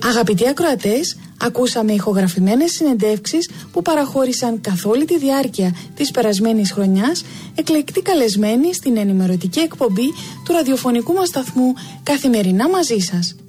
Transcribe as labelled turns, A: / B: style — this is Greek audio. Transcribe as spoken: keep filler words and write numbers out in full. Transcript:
A: Αγαπητοί ακροατές, ακούσαμε ηχογραφημένες συνεντεύξεις που παραχώρησαν καθ' όλη τη διάρκεια της περασμένης χρονιάς εκλεκτοί καλεσμένοι στην ενημερωτική εκπομπή του ραδιοφωνικού μας σταθμού «Καθημερινά μαζί σας».